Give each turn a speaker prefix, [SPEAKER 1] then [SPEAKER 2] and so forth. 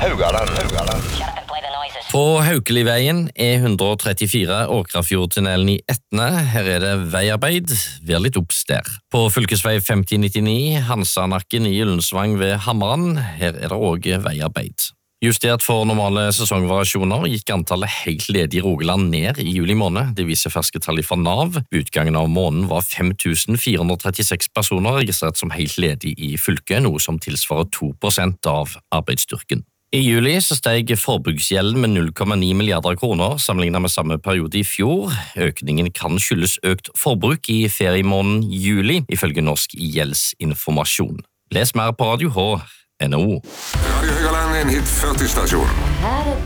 [SPEAKER 1] Haugaland.
[SPEAKER 2] På Haukeliveien E134 Åkrafjordtunnelen i Etne. Her er det veiarbeid. Vær litt obs der. På fylkesvei 5099 Hansanakken i Ullensvang ved Hammeren. Her er det også veiarbeid. Justert for normale sesongvariasjoner gikk antallet helt ledige i Rogaland ned i juli måned. Det viser ferske tall fra NAV. Ved utgangen av måneden var 5436 personer registrert som helt ledige i fylket, noe som tilsvarer 2% av arbeidsstyrken. I juli så steg forbruksgjelden med 0,9 milliarder kroner sammenlignet med samme periode i fjor. Økningen kan skyldes økt forbruk i feriemåneden juli, ifølge Norsk Gjeldsinformasjon. Les mer på Radio H.no.
[SPEAKER 3] Radio Haugaland, en hit 40-stasjon.